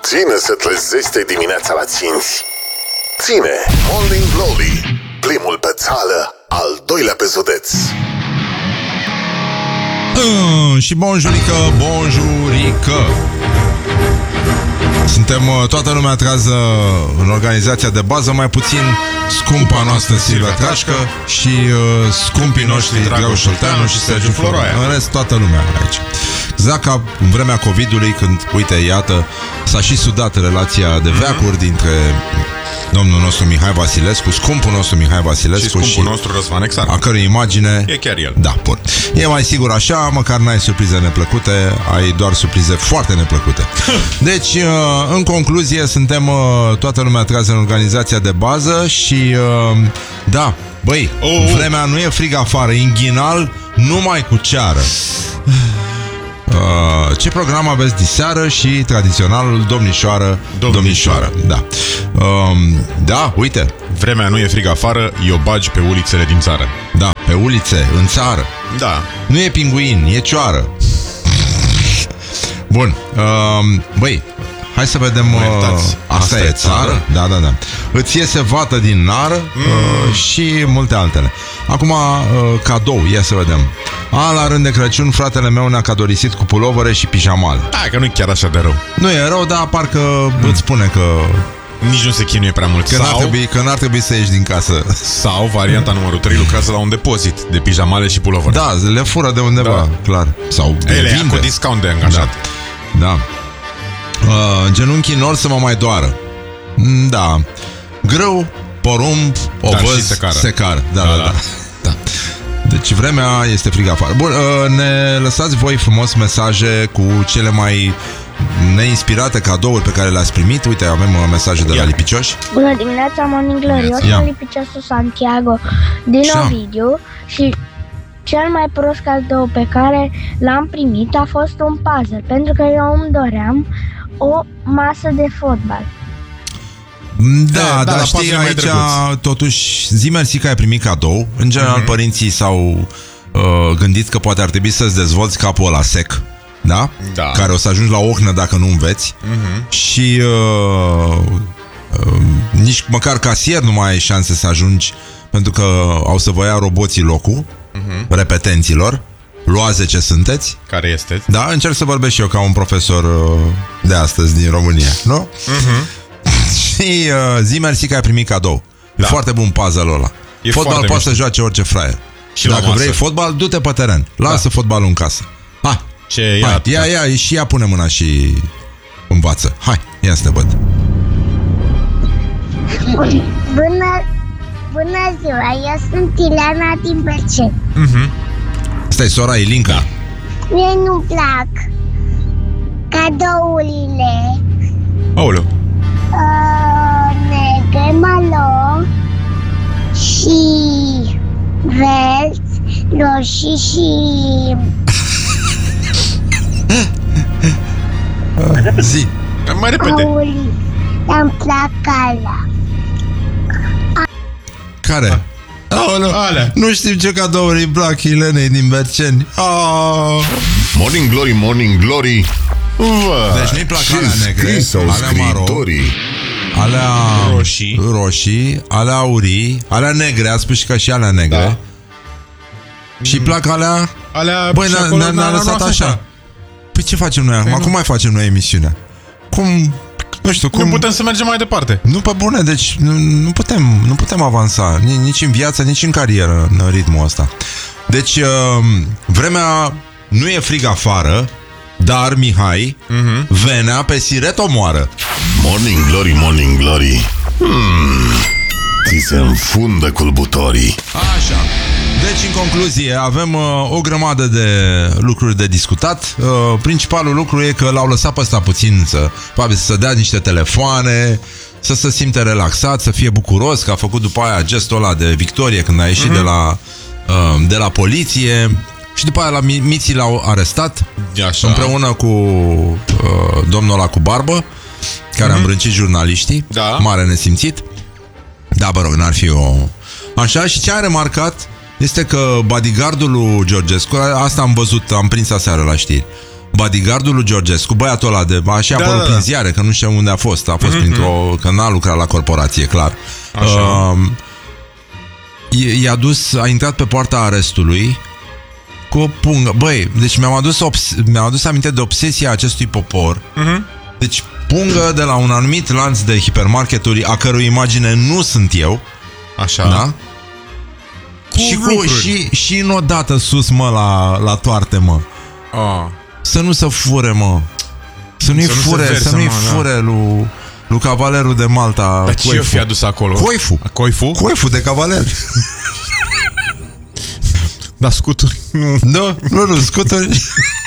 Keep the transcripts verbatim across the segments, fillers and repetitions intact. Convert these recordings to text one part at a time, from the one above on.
Cine se trezește dimineața la cinci? Ține Morning Glory, primul pe țară, al doilea pe județ. Uh, și bonjurică, bonjurică. Suntem toată lumea trează în organizația de bază, mai puțin scumpa noastră Silvia Trașcă și uh, scumpii noștri Dragoș Olteanu și Sergiu Floroaia. În rest, toată lumea aici. Exact ca în vremea COVID-ului, când, uite, iată, s-a și sudat relația de veacuri dintre domnul nostru Mihai Vasilescu, scumpul nostru Mihai Vasilescu și scumpul și nostru Răzvan Exarcu, a cărui imagine e chiar el. Da, bun. E mai sigur așa, măcar n-ai surprize neplăcute, ai doar surprize foarte neplăcute. Deci, în concluzie, suntem toată lumea trează în organizația de bază și da, băi, oh. vremea nu e frig afară, e inghinal numai cu ceară. Uh, ce program aveți diseară și tradiționalul domnișoară, domnișoară, da. Uh, da, uite. Vremea nu e frig afară, i-o bagi pe ulițele din țară. Da, pe ulițe, în țară. Da. Nu e pinguin, e cioară. Bun, uh, băi, hai să vedem. uh, Asta, asta e țară? țară? Da, da, da. Îți iese vată din nară, mm. uh, și multe altele. Acum, uh, cadou, ia să vedem. A, la rând de Crăciun, fratele meu ne-a cadorisit cu pulovere și pijamal. Da, că nu e chiar așa de rău. Nu e rău, dar parcă mm. îți spune că nici nu se chinuie prea mult. Că, sau... n-ar trebui, că n-ar trebui să ieși din casă. Sau varianta numărul trei, lucrează la un depozit de pijamale și pulovere. Da, le fură de undeva, da. Clar. Sau ele ia cu discount de angajat. Da, da. Uh, genunchii nor să mă mai doară. Da. Grâu, porumb, ovăz, secară. secară. Da, da, da, da. da. Deci vremea este frig afară. Bun, uh, ne lăsați voi frumos mesaje cu cele mai neinspirate cadouri pe care le-ați primit. Uite, avem uh, mesaje de la Lipicioși. Bună dimineața, Morning Glory. Eu sunt Lipiciosul Santiago din Ovidiu și cel mai prost cadou pe care l-am primit a fost un puzzle, pentru că eu îmi doream o masă de fotbal. Da, e, dar da, știi, aici totuși zi mersi că ai primit cadou. În general, mm-hmm. părinții s-au uh, gândit că poate ar trebui să-ți dezvolți capul ăla sec, da? Da. Care o să ajungi la ohnă dacă nu înveți. Mm-hmm. Și uh, uh, nici măcar casier nu mai ai șanse să ajungi, pentru că au să vă ia roboții locul, mm-hmm. repetenților. Luaze ce sunteți. Care este? Da, încerc să vorbesc și eu ca un profesor uh, de astăzi din România, nu? Mm-hmm. Și uh, zi mersi că ai primit cadou. Da. E foarte bun puzzle-ul ăla. E fotbal poate să joace orice fraier. Și dacă vrei fotbal, du-te pe teren. Lasă da. fotbalul în casă. Hai, ce hai ia, ia, ia, și ia pune mâna și învață. Hai, ia să te văd. Bună, bună ziua, eu sunt Ileana din Berceni. Mhm. Stai, sora Ilinca. Da. Mie nu-mi plac cadourile. Aoleu. Uh, negre, malo și verzi, roșii și... Zi. Mai repede. Auli. Îmi plac alea. Care? Aoleu, alea. Nu știu ce cadouri îi plac Ilenei din Berceni. Oh. Morning Glory, Morning Glory. Vă. Deci nu-i plac alea negre, alea maro, alea roșii, roșii, alea aurii, alea negre, a spus și că și alea negre. Da. Și mm. plac alea... alea băi, ne-a, ne-a lăsat așa. așa. Păi ce facem noi acum? Cum mai facem noi emisiunea? Cum... Nu știu, cum... Nu putem să mergem mai departe. Nu, pe bune, deci nu, nu putem, nu putem avansa nici în viață, nici în carieră în ritmul ăsta. Deci uh, vremea nu e frig afară, dar, Mihai, uh-huh. venea pe siret omoară. Morning Glory, Morning Glory. Hmm. Ți se înfundă culbutorii. Așa. Deci, în concluzie, avem uh, o grămadă de lucruri de discutat. uh, Principalul lucru e că l-au lăsat pe ăsta puțin să, probabil, să dea niște telefoane, să se simte relaxat, să fie bucuros, că a făcut după aia gestul ăla de victorie când a ieșit uh-huh. de la uh, de la poliție. Și după aia la Miții l-au arestat. Așa. Împreună cu uh, domnul ăla cu barbă, care mm-hmm. a îmbrâncit jurnaliștii. Da. Mare nesimțit. Da, bă rog, n-ar fi o... Așa, și ce a remarcat este că bodyguardul lui Georgescu, asta am văzut, am prins aseară la știri, bodyguardul lui Georgescu, băiatul ăla de... Așa a Da, apărut da, prin da. ziare, că nu știu unde a fost. A fost mm-hmm. printr-o... Că n-a lucrat la corporație, clar. Așa. Uh, i-a dus, a intrat pe poarta arestului cu o pungă. Băi, deci mi-am adus, obs- mi-am adus aminte de obsesia acestui popor. Uh-huh. Deci pungă de la un anumit lanț de hipermarketuri a cărui imagine nu sunt eu. Așa. Da? Cu și, cu, lucruri. și, și în odată sus, mă, la, la toarte, mă. Ah. Să nu se fure, mă. Să nu-i Să nu se fure, verse, să nu-i mă, da. fure lui, lui cavalerul de Malta. Dar ce i-o fi adus acolo? Coifu. Coifu? Coifu de cavaler. Da, scuturi. Nu. Da, nu, nu, scuturi.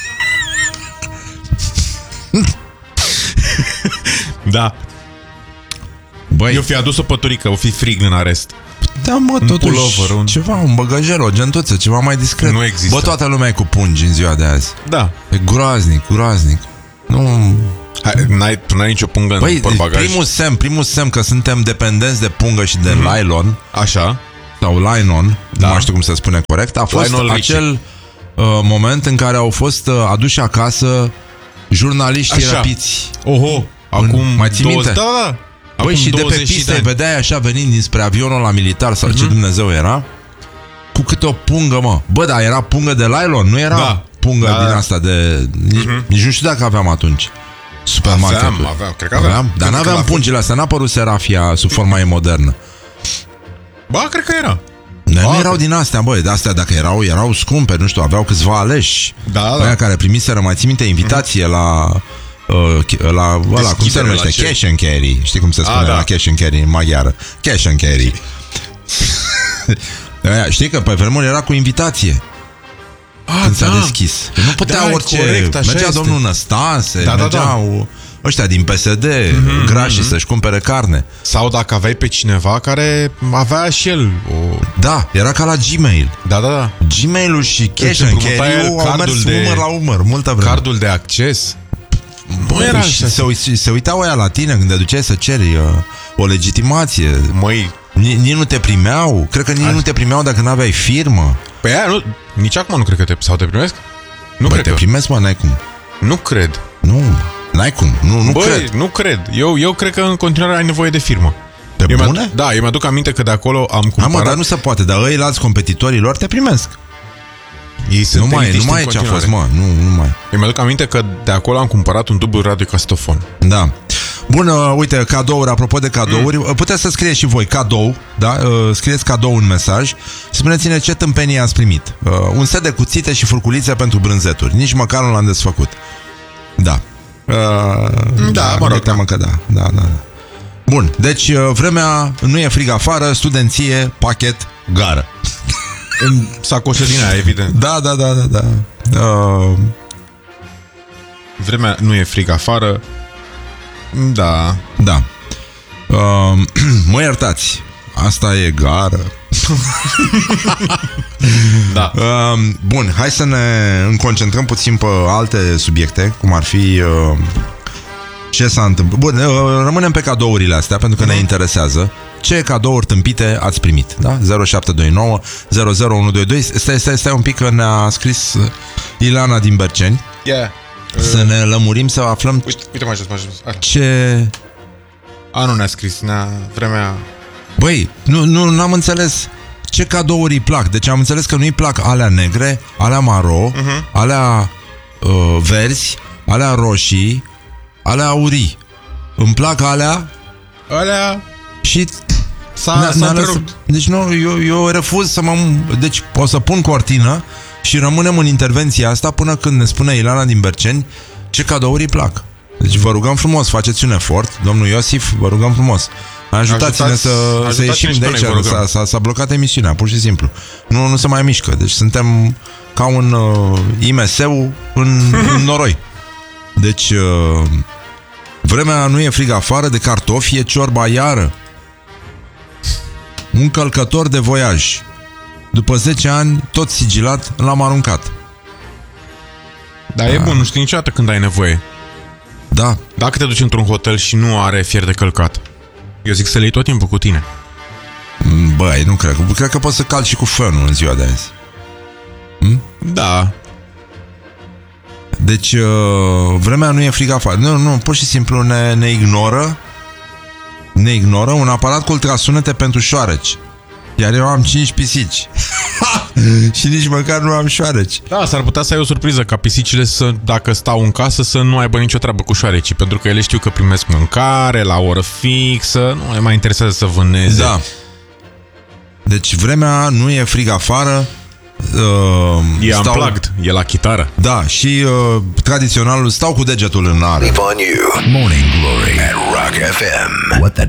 Da. Băi, Eu fi adus o păturică, o fi frig în arest. da, mă, un totuși, pullover, un- ceva, un băgăjel, o gentuță, ceva mai discret. Nu există. Bă, toată lumea e cu pungi în ziua de azi. Da. E groaznic, groaznic. Nu... Hai, n-ai, tu n-ai nicio pungă în Băi, portbagaj? primul semn, primul semn că suntem dependenți de pungă și de mm-hmm. nylon Așa. sau linon, Da. nu mai știu cum se spune corect, a fost Lionel acel uh, moment în care au fost uh, aduși acasă jurnaliștii Așa. răpiți. Oho, acum mai ții douăzeci, minte? da, da. Băi, Acum și de pe douăzeci pistă de îi ani. vedeai așa venind dinspre avionul la militar sau Mhm. ce Dumnezeu era, cu câte o pungă, mă. Bă, dar era pungă de nylon, nu era Da. pungă Da, din da. asta de... Nici, nici nu știu dacă aveam atunci supermarketuri. Aveam, aveam, cred că aveam. Dar Cred că n-aveam la- pungile astea, n-a apărut Serafia sub forma ei modernă. Ba, cred că era. Noi nu Ah, erau din astea, băi, de astea dacă erau, erau scumpe, nu știu, aveau câțiva aleși. Da, da. Aia care primiseră, mai țin minte, invitație la... Uh, la, ăla, cum se Deschidere numește? la ce? Cash and carry. Știi cum se spune Ah, da. la cash and carry în maghiară? Cash and carry. Aia, știi că pe vremuri era cu invitație. Ah, Când s-a da. deschis. Nu putea Da, orice. corect, așa mergea este. domnul Năstase, Da, da, mergeau ăștia din P S D, mm-hmm, grașii, mm-hmm. să-și cumpere carne. Sau dacă aveai pe cineva care avea și el o... Da, era ca la Gmail. Da, da, da. Gmail-ul și cash Îți and împrumutai carry el au cardul mers de- umăr la umăr, multă vreme. Cardul de acces. Bă, era și așa. se, uit- se uitau aia la tine când te duceai să ceri uh, o legitimație. Măi, Ni- Nici nu te primeau. Cred că nici Hai. nu te primeau dacă n-aveai firmă. pe aia nu, nici acum nu cred că te... Sau te primesc? Nu Bă, cred te că... primesc, mă, n-ai cum. Nu cred. Nu, n-ai cum. Nu, nu Băi, cred. nu cred. Eu, eu cred că în continuare ai nevoie de firmă. De Eu bune? mi-ad- da, eu mi-aduc aminte că de acolo am Ha, cumpărat... mă, dar nu se poate. Dar ei, alți competitorii lor, te primesc. Ei sunt Nu mai, nu elitiști mai în e ce a continuare. fost, mă. Nu, nu mai. Eu mi-aduc aminte că de acolo am cumpărat un dublu radiocastofon. Da. Bun, uh, uite, cadouri, apropo de cadouri, mm. puteți să scrieți și voi cadou, da? Uh, scrieți cadou în mesaj. Spuneți-ne ce tâmpenii ați primit. Uh, un set de cuțite și furculițe pentru brânzeturi. Nici măcar nu l-am desfăcut. Da. Uh, Da, mă rog, mi-e teamă că da. Da, da, da. Bun, deci uh, vremea nu e frig afară, studenție, pachet, gară. În sacoșă din aia, evident. Da, da, da, da, da. Uh, Vremea nu e frig afară. Da. da. Uh, mă iertați. Asta e gară. Da. Uh, bun, hai să ne concentrăm puțin pe alte subiecte, cum ar fi uh, ce s-a întâmplat. Bun, uh, rămânem pe cadourile astea, pentru că ne interesează. Ce cadouri tâmpite ați primit, da? zero șapte doi nouă zero zero unu doi doi. Stai, stai, stai un pic că ne-a scris uh, Ilana din Berceni. Yeah. Să ne lămurim, să aflăm Uite, uite mai jos, mai jos. Așa. ce... A, nu ne-a scris, ne-a... Vremea... Băi, nu, nu, n-am înțeles ce cadouri îi plac. Deci am înțeles că nu-i plac alea negre, alea maro, uh-huh. alea uh, verzi, alea roșii, alea aurii. Îmi plac alea Alea... și... S-a, n-a- s-a n-a întrerupt. lăsat- Deci nu, eu, eu refuz să mă... Deci o să pun cortină și rămânem în intervenția asta până când ne spune Ilana din Berceni ce cadouri îi plac. Deci vă rugăm frumos, faceți un efort. Domnul Iosif, vă rugăm frumos. Ajutați-ne Ajutați- să, să ajutați-ne ieșim și de pe noi, vă aici. rugăm. S-a, s-a, s-a blocat emisiunea, pur și simplu. Nu, nu se mai mișcă. Deci suntem ca un uh, I M S-ul în, în noroi. Deci uh, vremea nu e frig afară, de cartofi e ciorba iară. Un călcător de voiaj. După zece ani, tot sigilat, l-am aruncat. Dar e bun, nu știi niciodată când ai nevoie. Da, Dacă te duci într-un hotel și nu are fier de călcat, eu zic să le iei tot timpul cu tine. băi, nu cred. Cred că poți să calci și cu fânul în ziua de azi. Da. Deci uh, vremea nu e frig afară. Nu, nu, pur și simplu ne, ne ignoră. Ne ignoră un aparat cu ultrasunete pentru șoareci. Iar eu am cinci pisici. Și nici măcar nu am șoareci. Da, s-ar putea să ai o surpriză ca pisicile să, dacă stau în casă, să nu aibă nicio treabă cu șoarecii, pentru că ele știu că primesc mâncare la oră fixă, nu le mai interesează să vâneze. Da. Deci vremea nu e frig afară. Uh, e stau... unplugged, e la chitară. Da, și uh, tradiționalul stau cu degetul în ară. Morning Glory at Rock F M. What the